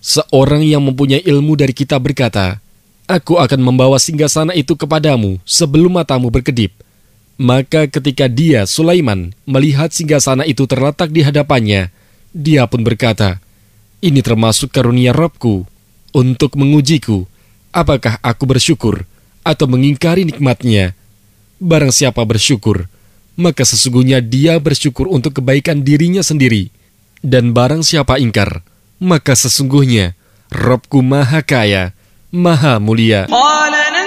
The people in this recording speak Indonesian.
Seorang yang mempunyai ilmu dari kita berkata, "Aku akan membawa singgasana itu kepadamu sebelum matamu berkedip." Maka ketika dia, Sulaiman, melihat singgasana itu terletak di hadapannya, dia pun berkata, "Ini termasuk karunia Rabbku untuk mengujiku, apakah aku bersyukur atau mengingkari nikmatnya. Barang siapa bersyukur, maka sesungguhnya dia bersyukur untuk kebaikan dirinya sendiri. Dan barang siapa ingkar, maka sesungguhnya Rabbku Maha Kaya, Maha Mulia."